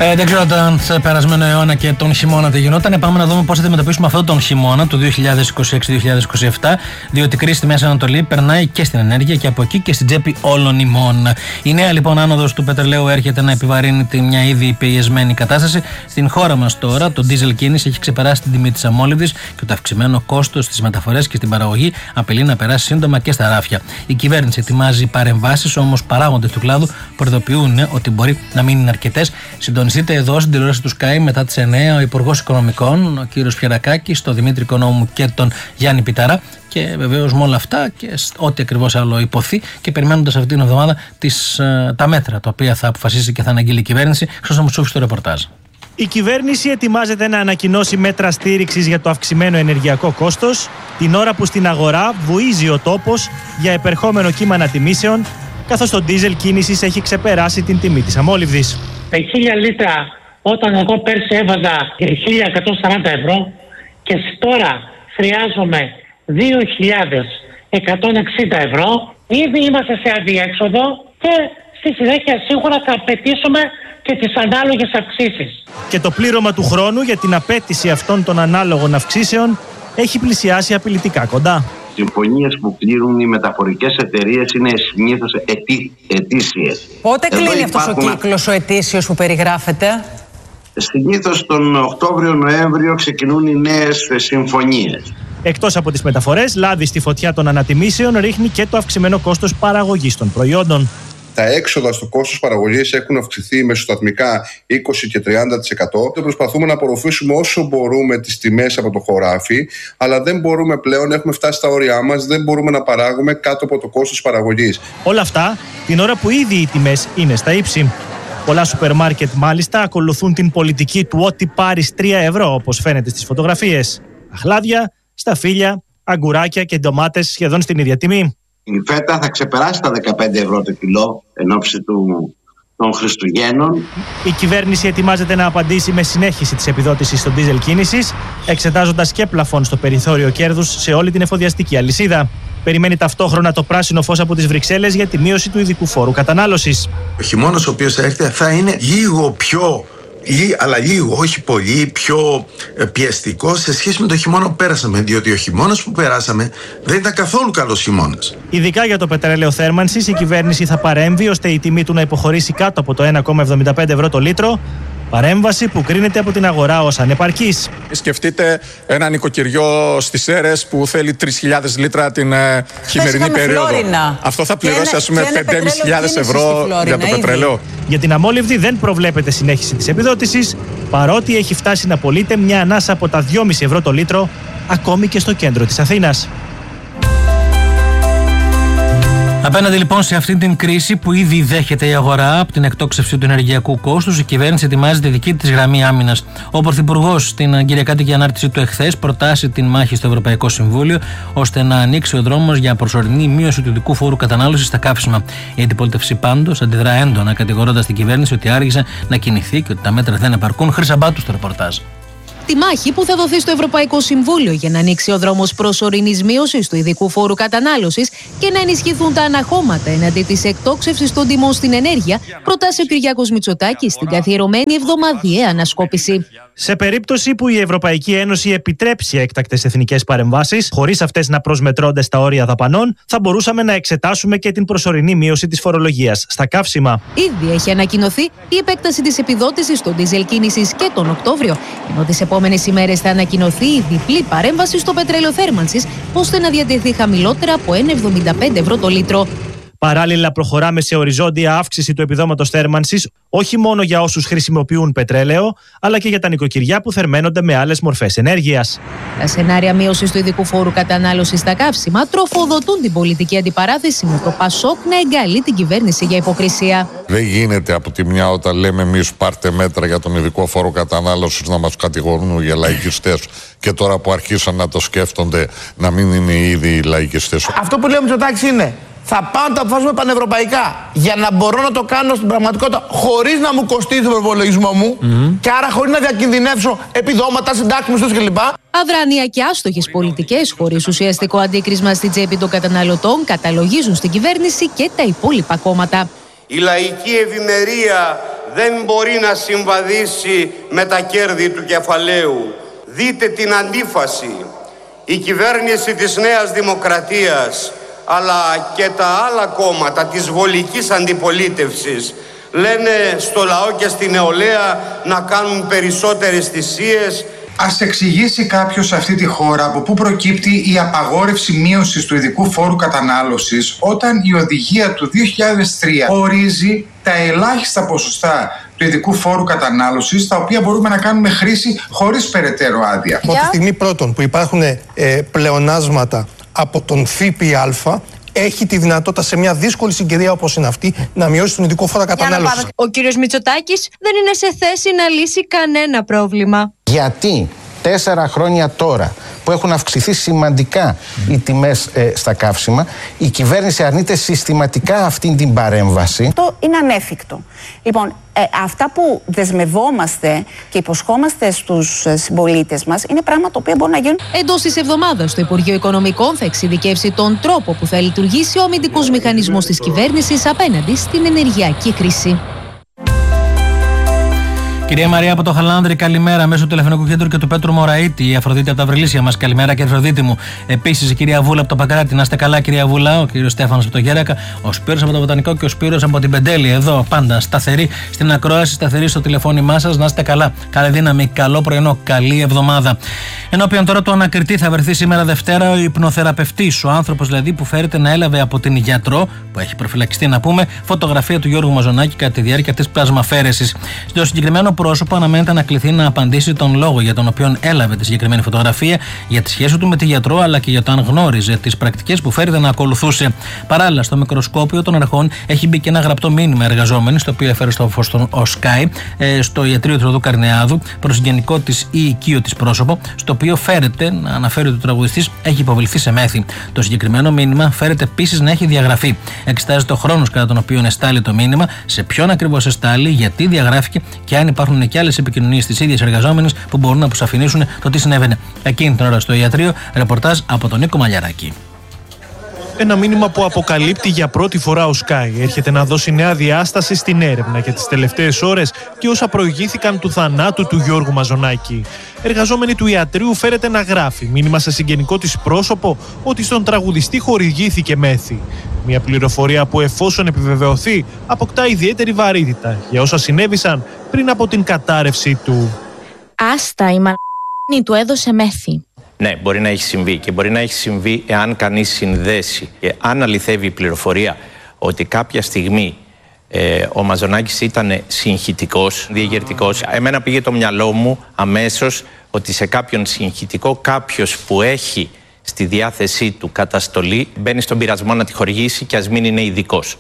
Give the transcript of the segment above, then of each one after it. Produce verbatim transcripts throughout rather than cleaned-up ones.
Ε, δεν ξέρω αν σε περασμένο αιώνα και τον χειμώνα τι γινόταν. Πάμε να δούμε πώς θα αντιμετωπίσουμε αυτόν τον χειμώνα του δύο χιλιάδες είκοσι έξι δύο χιλιάδες είκοσι επτά. Διότι η κρίση στη Μέση Ανατολή περνάει και στην ενέργεια και από εκεί και στην τσέπη όλων ημών. Η νέα λοιπόν άνοδος του πετρελαίου έρχεται να επιβαρύνει τη μια ήδη πιεσμένη κατάσταση. Στην χώρα μας τώρα το ντίζελ κίνηση έχει ξεπεράσει την τιμή της αμόλυβδης και το αυξημένο κόστος στις μεταφορές και στην παραγωγή απειλεί να περάσει σύντομα και στα ράφια. Η κυβέρνηση ετοιμάζει παρεμβάσεις, όμως παράγοντες του κλάδου προειδοποιούν ότι μπορεί να μην είναι αρκετές. Συντονιστείτε εδώ στην τηλεόραση του Sky μετά τις εννιά ο Υπουργός Οικονομικών, ο κύριος Πιερακάκης, τον Δημήτρη Οικονόμου και τον Γιάννη Πιταρά. Και βεβαίως με όλα αυτά και ό,τι ακριβώς άλλο υποθεί και περιμένοντας αυτή την εβδομάδα τις, τα μέτρα τα οποία θα αποφασίσει και θα αναγγείλει η κυβέρνηση. Χρήστος Μουτσούφης στο ρεπορτάζ. Η κυβέρνηση ετοιμάζεται να ανακοινώσει μέτρα στήριξης για το αυξημένο ενεργειακό κόστος, την ώρα που στην αγορά βουίζει ο τόπος για επερχόμενο κύμα ανατιμήσεων, καθώς το ντίζελ κίνησης έχει ξεπεράσει την τιμή της αμόλυβδης. Τα χίλια λίτρα, όταν εγώ πέρσι έβαζα χίλια εκατόν σαράντα ευρώ και τώρα χρειάζομαι δύο χιλιάδες εκατόν εξήντα ευρώ, ήδη είμαστε σε αδιέξοδο και στη συνέχεια σίγουρα θα απαιτήσουμε και τις ανάλογες αυξήσεις. Και το πλήρωμα του χρόνου για την απέτηση αυτών των ανάλογων αυξήσεων έχει πλησιάσει απειλητικά κοντά. Οι συμφωνίες που κλείνουν οι μεταφορικές εταιρείες είναι συνήθως ετή, ετήσιες. Πότε Εδώ κλείνει αυτός υπάρχουν... ο κύκλος ο ετήσιος που περιγράφεται? Συνήθως τον Οκτώβριο-Νοέμβριο ξεκινούν οι νέες συμφωνίες. Εκτός από τις μεταφορές, λάδι στη φωτιά των ανατιμήσεων ρίχνει και το αυξημένο κόστος παραγωγής των προϊόντων. Τα έξοδα στο κόστος παραγωγής έχουν αυξηθεί μεσοσταθμικά είκοσι και τριάντα τοις εκατό. Προσπαθούμε να απορροφήσουμε όσο μπορούμε τις τιμές από το χωράφι, αλλά δεν μπορούμε πλέον, έχουμε φτάσει στα όρια μας, δεν μπορούμε να παράγουμε κάτω από το κόστος παραγωγής. Όλα αυτά την ώρα που ήδη οι τιμές είναι στα ύψη. Πολλά σούπερ μάρκετ μάλιστα ακολουθούν την πολιτική του ό,τι πάρεις τρία ευρώ, όπως φαίνεται στις φωτογραφίες. Αχλάδια, σταφύλια, αγκουράκια και ντομάτες σχεδόν στην ίδια τιμή. Η φέτα θα ξεπεράσει τα δεκαπέντε ευρώ το κιλό εν ώψη του, των Χριστουγέννων. Η κυβέρνηση ετοιμάζεται να απαντήσει με συνέχιση της επιδότησης στον ντίζελ κίνησης, εξετάζοντας και πλαφόν στο περιθώριο κέρδους σε όλη την εφοδιαστική αλυσίδα. Περιμένει ταυτόχρονα το πράσινο φως από τις Βρυξέλλες για τη μείωση του ειδικού φόρου κατανάλωσης. Ο χειμώνας ο οποίος θα έρθει θα είναι λίγο πιο, αλλά λίγο, όχι πολύ, πιο πιεστικό σε σχέση με το χειμώνα που πέρασαμε. Διότι ο χειμώνας που περάσαμε δεν ήταν καθόλου καλός χειμώνας. Ειδικά για το πετρέλαιο θέρμανσης, η κυβέρνηση θα παρέμβει ώστε η τιμή του να υποχωρήσει κάτω από το ένα κόμμα εβδομήντα πέντε ευρώ το λίτρο. Παρέμβαση που κρίνεται από την αγορά ως ανεπαρκής. Σκεφτείτε ένα νοικοκυριό στις Σέρρες που θέλει τρεις χιλιάδες λίτρα την ε, χειμερινή περίοδο. Φλόρινα. Αυτό θα πληρώσει ας πούμε πέντε χιλιάδες πεντακόσιες ευρώ για το πετρέλαιο. Για την αμόλυβδη δεν προβλέπεται συνέχιση της επιδότησης, παρότι έχει φτάσει να πωλείται μια ανάσα από τα δυόμισι ευρώ το λίτρο, ακόμη και στο κέντρο της Αθήνας. Απέναντι λοιπόν σε αυτή την κρίση που ήδη δέχεται η αγορά από την εκτόξευση του ενεργειακού κόστους, η κυβέρνηση ετοιμάζει τη δική της γραμμή άμυνας. Ο Πρωθυπουργός στην κυριακάτικη ανάρτηση του εχθές προτάσει την μάχη στο Ευρωπαϊκό Συμβούλιο ώστε να ανοίξει ο δρόμος για προσωρινή μείωση του ειδικού φόρου κατανάλωσης στα καύσιμα. Η αντιπολίτευση πάντως αντιδρά έντονα, κατηγορώντας την κυβέρνηση ότι άργησε να κινηθεί και ότι τα μέτρα δεν επαρκούν. Χρυσαμπάτου στο ρεπορτάζ. Τη μάχη που θα δοθεί στο Ευρωπαϊκό Συμβούλιο για να ανοίξει ο δρόμος προσωρινής μείωσης του ειδικού φόρου κατανάλωσης και να ενισχυθούν τα αναχώματα εναντί της εκτόξευσης των τιμών στην ενέργεια, προτάσει ο Κυριάκος Μητσοτάκης στην καθιερωμένη εβδομαδιαία ανασκόπηση. Σε περίπτωση που η Ευρωπαϊκή Ένωση επιτρέψει έκτακτες εθνικές παρεμβάσεις, χωρίς αυτές να προσμετρώνται στα όρια δαπανών, θα μπορούσαμε να εξετάσουμε και την προσωρινή μείωση της φορολογίας στα καύσιμα. Ήδη έχει ανακοινωθεί η επέκταση της επιδότησης στον ντίζελ κίνησης και τον Οκτώβριο, ενώ τις επόμενες ημέρες θα ανακοινωθεί η διπλή παρέμβαση στο πετρέλαιο θέρμανσης, ώστε να διατεθεί χαμηλότερα από ένα κόμμα εβδομήντα πέντε ευρώ το λίτρο. Παράλληλα, προχωράμε σε οριζόντια αύξηση του επιδόματος θέρμανσης, όχι μόνο για όσους χρησιμοποιούν πετρέλαιο, αλλά και για τα νοικοκυριά που θερμαίνονται με άλλες μορφές ενέργειας. Τα σενάρια μείωσης του ειδικού φόρου κατανάλωσης στα καύσιμα τροφοδοτούν την πολιτική αντιπαράθεση, με το Πασόκ να εγκαλεί την κυβέρνηση για υποκρισία. Δεν γίνεται από τη μια όταν λέμε εμείς πάρτε μέτρα για τον ειδικό φόρο κατανάλωσης να μας κατηγορούν για λαϊκιστές και τώρα που αρχίσαν να το σκέφτονται να μην είναι ήδη οι λαϊκιστές. Αυτό που λέει ο Μητσοτάκης είναι: θα πάω να το αποφάσουμε πανευρωπαϊκά για να μπορώ να το κάνω στην πραγματικότητα χωρίς να μου κοστίζει τον προπολογισμό μου mm-hmm. και άρα χωρίς να διακινδυνεύσω επιδόματα, συντάξεις, μισθούς κλπ. Αδράνεια και άστοχες πολιτικές χωρίς ουσιαστικό αντίκρισμα στην τσέπη των καταναλωτών καταλογίζουν στην κυβέρνηση και τα υπόλοιπα κόμματα. Η λαϊκή ευημερία δεν μπορεί να συμβαδίσει με τα κέρδη του κεφαλαίου. Δείτε την αντίφαση. Η κυβέρνηση της Νέας Δημοκρατίας αλλά και τα άλλα κόμματα της βολικής αντιπολίτευσης λένε στο λαό και στη νεολαία να κάνουν περισσότερες θυσίες. Ας εξηγήσει κάποιος σε αυτή τη χώρα από πού προκύπτει η απαγόρευση μείωσης του ειδικού φόρου κατανάλωσης όταν η οδηγία του δύο χιλιάδες τρία ορίζει τα ελάχιστα ποσοστά του ειδικού φόρου κατανάλωσης, τα οποία μπορούμε να κάνουμε χρήση χωρίς περαιτέρω άδεια. Από τη στιγμή πρώτον που υπάρχουν ε, πλεονάσματα από τον ΦΠΑ, έχει τη δυνατότητα σε μια δύσκολη συγκυρία όπως είναι αυτή να μειώσει τον ειδικό φόρο κατανάλωσης. Ο κύριος Μητσοτάκης δεν είναι σε θέση να λύσει κανένα πρόβλημα. Γιατί τέσσερα χρόνια τώρα που έχουν αυξηθεί σημαντικά οι τιμές ε, στα καύσιμα, η κυβέρνηση αρνείται συστηματικά αυτή την παρέμβαση. Αυτό είναι ανέφικτο. Λοιπόν, ε, αυτά που δεσμευόμαστε και υποσχόμαστε στους συμπολίτες μας είναι πράγματα τα οποία μπορούν να γίνουν. Εντός της εβδομάδας, το Υπουργείο Οικονομικών θα εξειδικεύσει τον τρόπο που θα λειτουργήσει ο αμυντικός μηχανισμός της κυβέρνησης απέναντι στην ενεργειακή κρίση. Κυρία Μαρία από το Χαλάνδρη, καλημέρα μέσω του τηλεφωνικού κέντρου και του Πέτρου Μωραήτη. Η Αφροδίτη από τα Βρυλίσια μας, καλημέρα και Αφροδίτη μου. Επίσης η κυρία Βούλα από το Παγκράτη, να είστε καλά κυρία Βούλα. Ο κύριος Στέφανος από το Γέρακα, ο Σπύρος από το Βοτανικό και ο Σπύρος από την Πεντέλη. Εδώ πάντα σταθερή στην ακρόαση, σταθερή στο τηλεφώνημά σας. Να είστε καλά. Καλή δύναμη, καλό πρωινό, καλή εβδομάδα. Ενώπιον τώρα του ανακριτή θα βρεθεί σήμερα Δευτέρα ο υπνοθεραπευτής, ο άνθρωπος δηλαδή που φέρεται να έλαβε από την γιατρό, που έχει προφυλακιστεί να πούμε, φωτογραφία του Γιώργου Μαζονάκη κατά τη διάρκεια της πλασμαφέρεσης. Στο συγκεκριμένο πρόσωπο αναμένεται να κληθεί να απαντήσει τον λόγο για τον οποίο έλαβε τη συγκεκριμένη φωτογραφία, για τη σχέση του με τη γιατρό, αλλά και για το αν γνώριζε τις πρακτικές που φέρεται να ακολουθούσε. Παράλληλα, στο μικροσκόπιο των αρχών έχει μπει και ένα γραπτό μήνυμα εργαζόμενη, στο οποίο έφερε στο φως τον Οσκάι, στο ιατρείο του Οδού Καρνεάδου, προς γενικό της ή οικείο της πρόσωπο, στο οποίο φέρεται να αναφέρει ότι ο τραγουδιστής έχει υποβληθεί σε μέθη. Το συγκεκριμένο μήνυμα φέρεται επίσης να έχει διαγραφεί. Εξετάζεται ο χρόνος κατά τον οποίο εστάλει το μήνυμα, σε ποιον ακριβώς εστάλει, γιατί διαγράφηκε και αν υπάρχουν και άλλες επικοινωνίες της ίδιας εργαζόμενης που μπορούν να αποσαφηνίσουν το τι συνέβαινε εκείνη την ώρα στο ιατρείο. Ρεπορτάζ από τον Νίκο Μαλιαράκη. Ένα μήνυμα που αποκαλύπτει για πρώτη φορά ο Sky. Έρχεται να δώσει νέα διάσταση στην έρευνα για τις τελευταίες ώρες και όσα προηγήθηκαν του θανάτου του Γιώργου Μαζονάκη. Εργαζόμενη του ιατρείου φέρεται να γράφει μήνυμα σε συγγενικό της πρόσωπο ότι στον τραγουδιστή χορηγήθηκε μέθη. Μια πληροφορία που, εφόσον επιβεβαιωθεί, αποκτά ιδιαίτερη βαρύτητα για όσα συνέβησαν πριν από την κατάρρευσή του. Άστα, η μαλακή του έδωσε μέθη. Ναι, μπορεί να έχει συμβεί και μπορεί να έχει συμβεί εάν κανείς συνδέσει και αν αληθεύει η πληροφορία ότι κάποια στιγμή ε, ο Μαζονάκης ήταν συγχυτικός, διαγερτικός. Εμένα πήγε το μυαλό μου αμέσως ότι σε κάποιον συγχυτικό κάποιος που έχει στη διάθεσή του καταστολή μπαίνει στον πειρασμό να τη χορηγήσει και ας μην είναι ειδικός.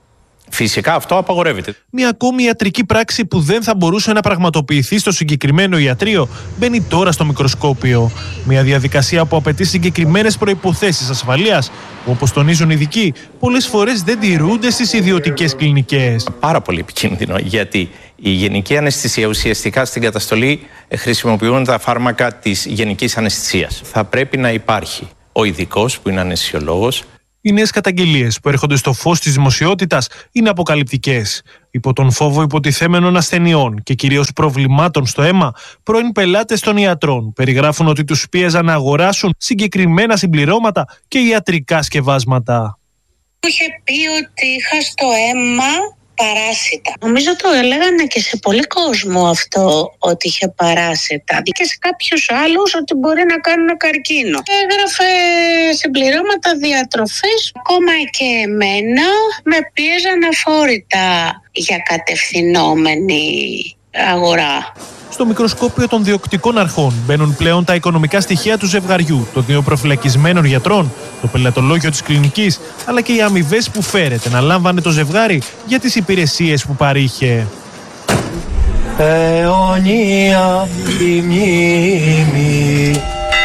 Φυσικά αυτό απαγορεύεται. Μια ακόμη ιατρική πράξη που δεν θα μπορούσε να πραγματοποιηθεί στο συγκεκριμένο ιατρείο μπαίνει τώρα στο μικροσκόπιο. Μια διαδικασία που απαιτεί συγκεκριμένες προϋποθέσεις ασφαλείας, που όπως τονίζουν οι ειδικοί, πολλές φορές δεν τηρούνται στις ιδιωτικές κλινικές. Πάρα πολύ επικίνδυνο, γιατί η γενική αναισθησία ουσιαστικά στην καταστολή χρησιμοποιούν τα φάρμακα της γενικής αναισθησίας. Θα πρέπει να υπάρχει ο ειδικός που είναι αναισθησιολόγος. Οι νέες καταγγελίες που έρχονται στο φως της δημοσιότητας είναι αποκαλυπτικές. Υπό τον φόβο υποτιθέμενων ασθενειών και κυρίως προβλημάτων στο αίμα, πρώην πελάτες των ιατρών περιγράφουν ότι τους πίεζαν να αγοράσουν συγκεκριμένα συμπληρώματα και ιατρικά σκευάσματα. Μου είχε πει ότι είχα στο αίμα παράσιτα. Νομίζω το έλεγανε και σε πολύ κόσμο αυτό, ότι είχε παράσιτα. Και σε κάποιους άλλους ότι μπορεί να κάνουν καρκίνο. Έγραφε συμπληρώματα διατροφής. Ακόμα και εμένα με πίεζαν αφόρητα για κατευθυνόμενη αγορά. Στο μικροσκόπιο των διοκτικών αρχών μπαίνουν πλέον τα οικονομικά στοιχεία του ζευγαριού, των δύο προφυλακισμένων γιατρών, το πελατολόγιο της κλινικής, αλλά και οι αμοιβές που φέρεται να λάμβανε το ζευγάρι για τις υπηρεσίες που παρήχε. Αιωνία η μνήμη.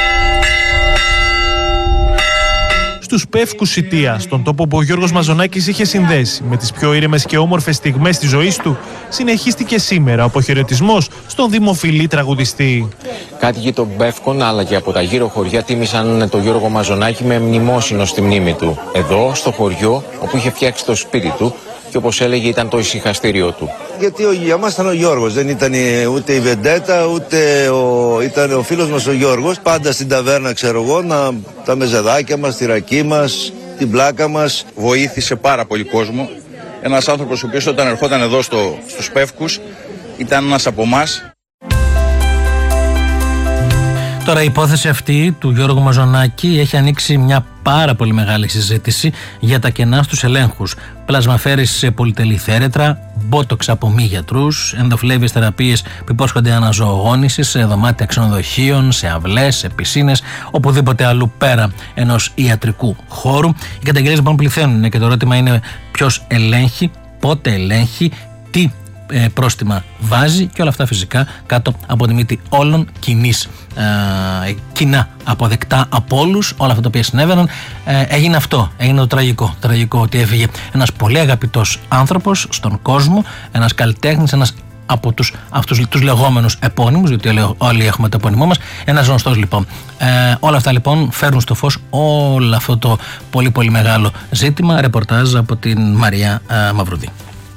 Στους Πεύκους Σιτία, στον τόπο που ο Γιώργος Μαζονάκης είχε συνδέσει με τις πιο ήρεμες και όμορφες στιγμές της ζωής του, συνεχίστηκε σήμερα ο αποχαιρετισμός στον δημοφιλή τραγουδιστή. Κάτοικοι των Πεύκων αλλά και από τα γύρω χωριά τίμησαν τον Γιώργο Μαζονάκη με μνημόσυνο στη μνήμη του. Εδώ, στο χωριό, όπου είχε φτιάξει το σπίτι του, και όπως έλεγε ήταν το ησυχαστήριο του. Γιατί ο, για μας ήταν ο Γιώργος, δεν ήταν ούτε η Βεντέτα, ούτε ο, ήταν ο φίλος μας ο Γιώργος. Πάντα στην ταβέρνα, ξέρω εγώ, να, τα μεζεδάκια μας, τη ρακή μας, την πλάκα μας. Βοήθησε πάρα πολύ κόσμο. Ένας άνθρωπος ο οποίος όταν ερχόταν εδώ στο, στους Πεύκους ήταν ένας από εμάς. Τώρα η υπόθεση αυτή του Γιώργου Μαζονάκη έχει ανοίξει μια πάρα πολύ μεγάλη συζήτηση για τα κενά στους ελέγχους. Πλασμαφέρεις σε πολυτελή θέρετρα, μπότοξ από μη γιατρούς, ενδοφλέβιες θεραπείες που υπόσχονται αναζωογόνηση σε δωμάτια ξενοδοχείων, σε αυλές, σε πισίνες, οπουδήποτε αλλού πέρα ενός ιατρικού χώρου. Οι καταγγελίες λοιπόν πληθαίνουν και το ερώτημα είναι ποιος ελέγχει, πότε ελέγχει, τι Ε, πρόστιμα βάζει και όλα αυτά φυσικά κάτω από τη μύτη όλων, κοινής, ε, κοινά αποδεκτά από όλους, όλα αυτά τα οποία συνέβαιναν. Ε, έγινε αυτό, έγινε το τραγικό, τραγικό ότι έφυγε ένας πολύ αγαπητός άνθρωπος στον κόσμο, ένας καλλιτέχνης, ένας από τους, αυτούς τους λεγόμενους επώνυμους, διότι όλοι, όλοι έχουμε το επώνυμό μας, ένας γνωστός λοιπόν. Ε, όλα αυτά λοιπόν φέρνουν στο φως όλο αυτό το πολύ πολύ μεγάλο ζήτημα. Ρεπορτάζ από την Μαρία ε, Μαυρουδή.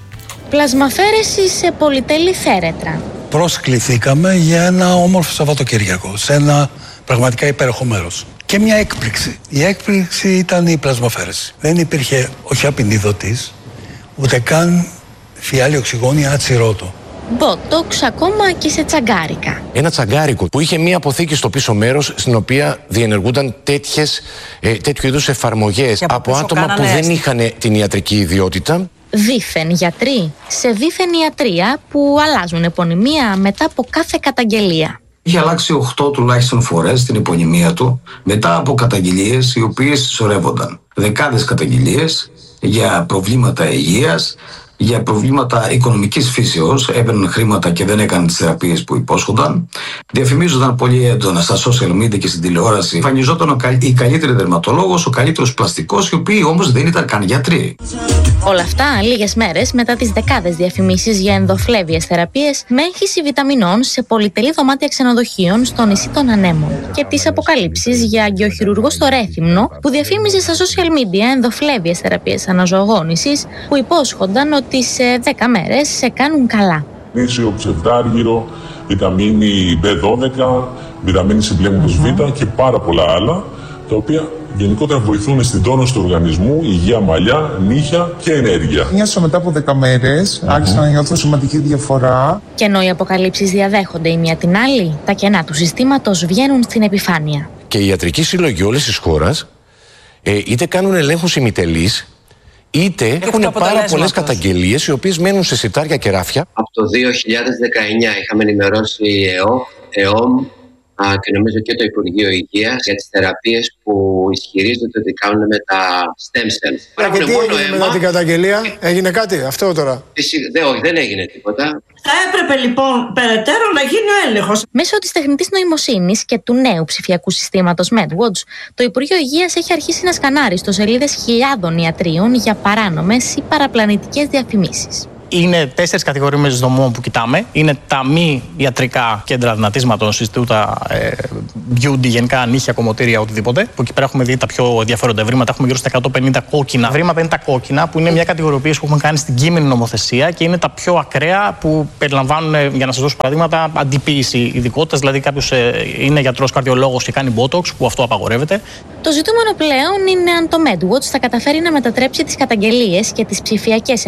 Πλασμαφέρεση σε πολυτέλη θέρετρα. Προσκληθήκαμε για ένα όμορφο Σαββατοκύριακο, σε ένα πραγματικά υπέροχο μέρος. Και μια έκπληξη. Η έκπληξη ήταν η πλασμαφέρεση. Δεν υπήρχε όχι απεινιδωτής, ούτε καν φιάλιο οξυγόνη, ένα τσιρότο. Μπότοξ ακόμα και σε τσαγκάρικα. Ένα τσαγκάρικο που είχε μία αποθήκη στο πίσω μέρος στην οποία διενεργούνταν τέτοιες, ε, τέτοιου είδους εφαρμογές από, από άτομα που δεν είχαν την ιατρική ιδιότητα. Δήθεν γιατροί σε δήθεν ιατρία που αλλάζουν επωνυμία μετά από κάθε καταγγελία. Είχε αλλάξει οκτώ τουλάχιστον φορές την επωνυμία του μετά από καταγγελίες οι οποίες συσσωρεύονταν. Δεκάδες καταγγελίες για προβλήματα υγείας, για προβλήματα οικονομικής φύσεως, έπαιρναν χρήματα και δεν έκαναν τις θεραπείες που υπόσχονταν. Διαφημίζονταν πολύ έντονα στα social media και στην τηλεόραση. Εμφανιζόταν η καλύτερη δερματολόγος, ο καλύτερος πλαστικός, οι οποίοι όμως δεν ήταν καν γιατροί. Όλα αυτά λίγες μέρες μετά τις δεκάδες διαφημίσεις για ενδοφλέβιες θεραπείες με έγχυση βιταμινών σε πολυτελή δωμάτια ξενοδοχείων στο νησί των Ανέμων και τις αποκαλύψεις για αγκιοχειρουργό στο Ρέθυμνο που διαφήμιζε στα social media ενδοφλέβιες θεραπείες αναζωογόνησης που υπόσχονταν ότι σε δέκα μέρες σε κάνουν καλά. Γνήσιο ψευδάργυρο, βιταμίνη μπι δώδεκα, βιταμίνη συμπλέγματος Β και πάρα πολλά άλλα, τα οποία γενικότερα βοηθούν στην τόνωση του οργανισμού, υγεία μαλλιά, νύχια και ενέργεια. Νιώσα μετά από δέκα μέρες, mm-hmm. άρχισα να νιώθω σημαντική διαφορά. Και ενώ οι αποκαλύψεις διαδέχονται η μία την άλλη, τα κενά του συστήματος βγαίνουν στην επιφάνεια. Και οι ιατρικοί σύλλογοι όλης της χώρας ε, είτε κάνουν ελέγχους ημιτελείς, είτε έχουν πάρα πολλές καταγγελίες οι οποίες μένουν σε σιτάρια και ράφια. Από το δύο χιλιάδες δεκαεννιά είχαμε ενημερώσει η ΕΟ, ΕΟΜ και νομίζω και το Υπουργείο Υγείας για τις θεραπείες που ισχυρίζονται ότι κάνουν με τα stem cells. Και τι έγινε αίμα. Μετά την καταγγελία, έγινε κάτι αυτό τώρα? Δε, όχι, δεν έγινε τίποτα. Θα έπρεπε λοιπόν περαιτέρω να γίνει ο έλεγχος. Μέσω της τεχνητής νοημοσύνης και του νέου ψηφιακού συστήματος MedWatch, το Υπουργείο Υγείας έχει αρχίσει να σκανάρει ιστοσελίδες χιλιάδων ιατρίων για παράνομες ή παραπλανητικές διαφημίσεις. Είναι τέσσερις κατηγορίες δομών που κοιτάμε. Είναι τα μη ιατρικά κέντρα δυνατίσματος, Ινστιτούτα, ε, beauty, γενικά νύχια, κομμωτήρια, οτιδήποτε. Που εκεί πέρα έχουμε δει τα πιο ενδιαφέροντα ευρήματα. Έχουμε γύρω στα εκατόν πενήντα κόκκινα. Ευρήματα είναι τα κόκκινα, που είναι μια κατηγοριοποίηση που έχουμε κάνει στην κείμενη νομοθεσία και είναι τα πιο ακραία που περιλαμβάνουν, για να σας δώσω παραδείγματα, αντιποίηση ειδικότητας. Δηλαδή, κάποιος ε, είναι γιατρός καρδιολόγος και κάνει botox, που αυτό απαγορεύεται. Το ζητούμενο πλέον είναι αν το MedWatch θα καταφέρει να μετατρέψει τις καταγγελίες και τις ψηφιακές